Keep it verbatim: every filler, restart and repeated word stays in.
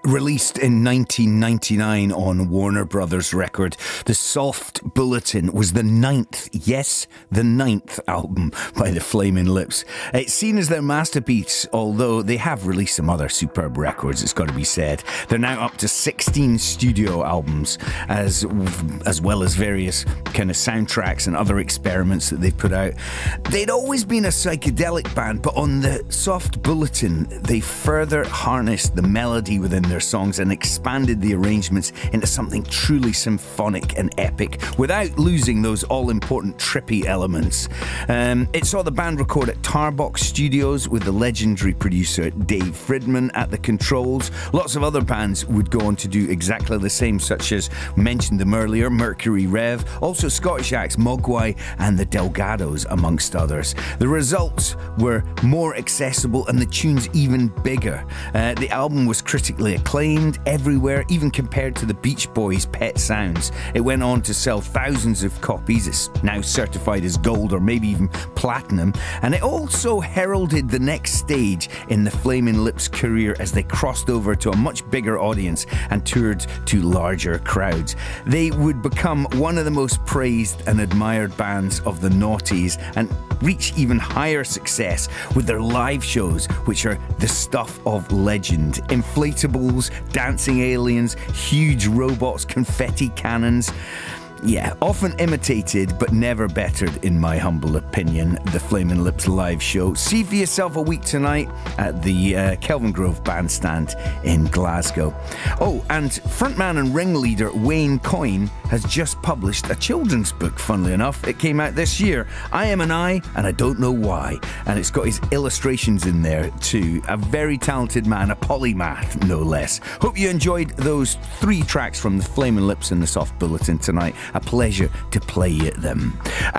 Released in nineteen ninety-nine on Warner Brothers Record, The Soft Bulletin was the ninth, yes, the ninth album by the Flaming Lips. It's seen as their masterpiece, although they have released some other superb records, it's got to be said. They're now up to sixteen studio albums, as, as well as various kind of soundtracks and other experiments that they've put out. They'd always been a psychedelic band, but on The Soft Bulletin, they further harnessed the melody within their songs and expanded the arrangements into something truly symphonic and epic without losing those all-important trippy elements. Um, it saw the band record at Tarbox Studios with the legendary producer Dave Fridman at the controls. Lots of other bands would go on to do exactly the same, such as, mentioned them earlier, Mercury Rev, also Scottish acts Mogwai and the Delgados, amongst others. The results were more accessible and the tunes even bigger. Uh, the album was critically acclaimed everywhere, even compared to the Beach Boys' Pet Sounds. It went on to sell thousands of copies. It's now certified as gold or maybe even platinum, and it also heralded the next stage in the Flaming Lips' career as they crossed over to a much bigger audience and toured to larger crowds. They would become one of the most praised and admired bands of the noughties and reach even higher success with their live shows, which are the stuff of legend. Inflatables, dancing aliens, huge robots, confetti cannons. Yeah, often imitated but never bettered, in my humble opinion, the Flaming Lips live show. See for yourself a week tonight at the uh, Kelvingrove Bandstand in Glasgow. Oh, and frontman and ringleader Wayne Coyne has just published a children's book, funnily enough. It came out this year, I Am an I, and I Don't Know Why. And it's got his illustrations in there too. A very talented man, a polymath, no less. Hope you enjoyed those three tracks from the Flaming Lips and the Soft Bulletin tonight. A pleasure to play them.